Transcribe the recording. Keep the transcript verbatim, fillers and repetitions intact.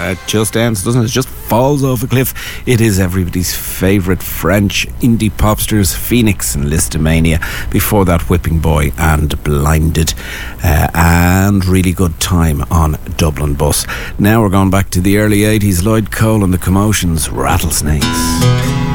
it just ends, doesn't it? It just falls off a cliff. It is everybody's favourite French indie popsters, Phoenix and Listomania. Before that, Whipping Boy and Blinded. Uh, and Really Good Time on Dublin Bus. Now we're going back to the early eighties. Lloyd Cole and the Commotions, Rattlesnakes.